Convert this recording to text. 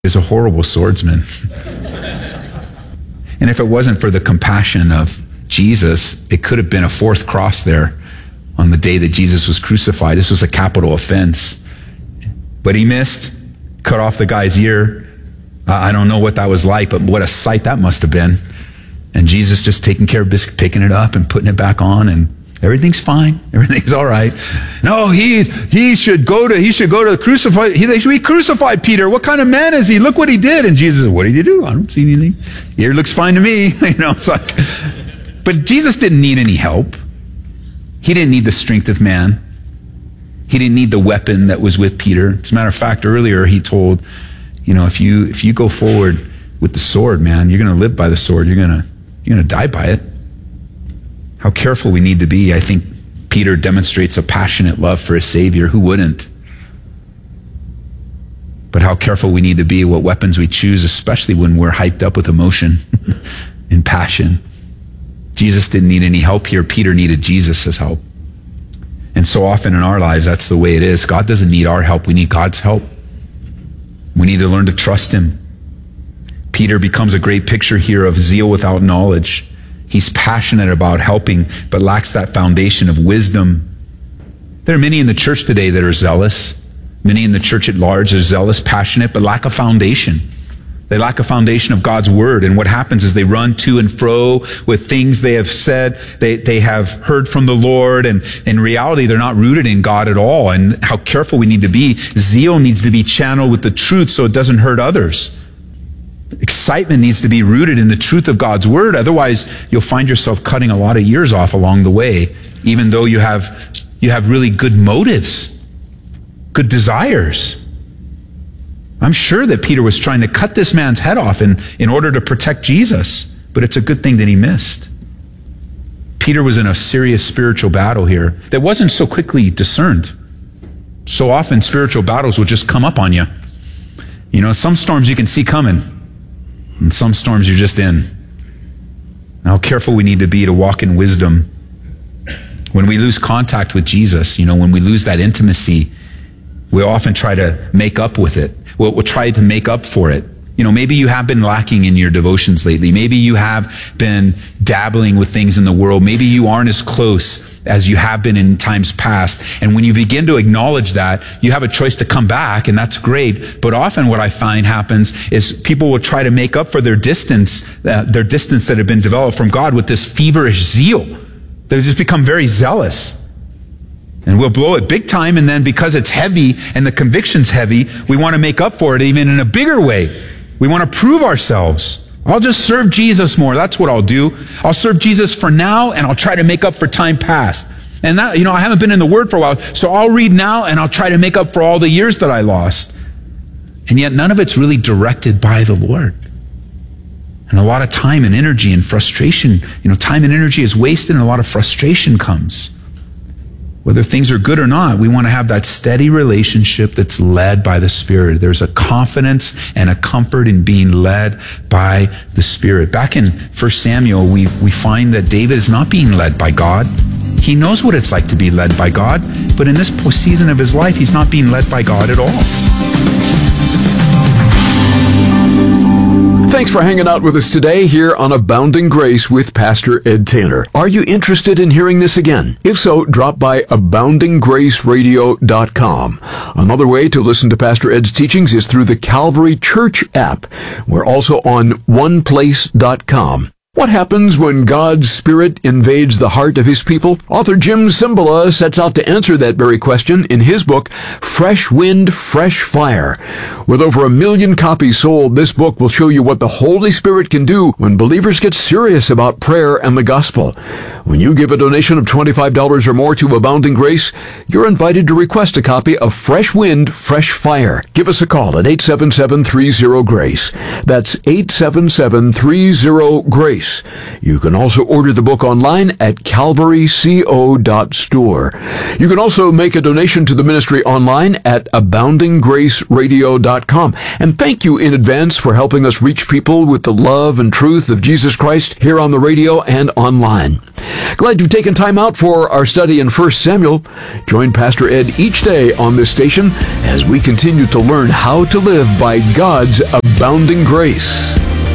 is a horrible swordsman. And if it wasn't for the compassion of Jesus, it could have been a fourth cross there on the day that Jesus was crucified. This was a capital offense. But he missed, cut off the guy's ear. I don't know what that was like, but what a sight that must have been. And Jesus just taking care of business, picking it up and putting it back on, and everything's fine. Everything's all right. No, he should go to the crucified. They should be crucified, Peter. What kind of man is he? Look what he did. And Jesus said, what did you do? I don't see anything. Ear looks fine to me. It's like, but Jesus didn't need any help. He didn't need the strength of man. He didn't need the weapon that was with Peter. As a matter of fact, earlier he told, if you go forward with the sword, man, you're going to live by the sword. You're going to die by it. How careful we need to be. I think Peter demonstrates a passionate love for his Savior. Who wouldn't? But how careful we need to be what weapons we choose, especially when we're hyped up with emotion and passion. Jesus didn't need any help here. Peter needed Jesus' help. And so often in our lives, that's the way it is. God doesn't need our help. We need God's help. We need to learn to trust him. Peter becomes a great picture here of zeal without knowledge. He's passionate about helping, but lacks that foundation of wisdom. There are many in the church today that are zealous. Many in the church at large are zealous, passionate, but lack a foundation. They lack a foundation of God's word. And what happens is they run to and fro with things they have said, they have heard from the Lord, and in reality, they're not rooted in God at all. And how careful we need to be. Zeal needs to be channeled with the truth so it doesn't hurt others. Excitement needs to be rooted in the truth of God's word. Otherwise, you'll find yourself cutting a lot of years off along the way, even though you have really good motives, good desires. I'm sure that Peter was trying to cut this man's head off in order to protect Jesus, but it's a good thing that he missed. Peter was in a serious spiritual battle here that wasn't so quickly discerned. So often spiritual battles will just come up on you. Some storms you can see coming, and some storms you're just in. And how careful we need to be to walk in wisdom. When we lose contact with Jesus, when we lose that intimacy, we often try to make up with it. We'll try to make up for it. Maybe you have been lacking in your devotions lately. Maybe you have been dabbling with things in the world. Maybe you aren't as close as you have been in times past. And when you begin to acknowledge that, you have a choice to come back, and that's great. But often what I find happens is people will try to make up for their distance that had been developed from God with this feverish zeal. They just become very zealous. And we'll blow it big time, and then because it's heavy and the conviction's heavy, we want to make up for it even in a bigger way. We want to prove ourselves. I'll just serve Jesus more. That's what I'll do. I'll serve Jesus for now, and I'll try to make up for time past. And that, I haven't been in the Word for a while, so I'll read now, and I'll try to make up for all the years that I lost. And yet none of it's really directed by the Lord. And a lot of time and energy and frustration, time and energy is wasted, and a lot of frustration comes. Whether things are good or not, we want to have that steady relationship that's led by the Spirit. There's a confidence and a comfort in being led by the Spirit. Back in 1 Samuel, we find that David is not being led by God. He knows what it's like to be led by God, but in this season of his life, he's not being led by God at all. Thanks for hanging out with us today here on Abounding Grace with Pastor Ed Taylor. Are you interested in hearing this again? If so, drop by AboundingGraceRadio.com. Another way to listen to Pastor Ed's teachings is through the Calvary Church app. We're also on OnePlace.com. What happens when God's Spirit invades the heart of His people? Author Jim Cymbala sets out to answer that very question in his book, Fresh Wind, Fresh Fire. With over 1 million copies sold, this book will show you what the Holy Spirit can do when believers get serious about prayer and the gospel. When you give a donation of $25 or more to Abounding Grace, you're invited to request a copy of Fresh Wind, Fresh Fire. Give us a call at 877-30-GRACE. That's 877-30-GRACE. You can also order the book online at calvaryco.store. You can also make a donation to the ministry online at aboundinggraceradio.com. And thank you in advance for helping us reach people with the love and truth of Jesus Christ here on the radio and online. Glad you've taken time out for our study in 1 Samuel. Join Pastor Ed each day on this station as we continue to learn how to live by God's abounding grace.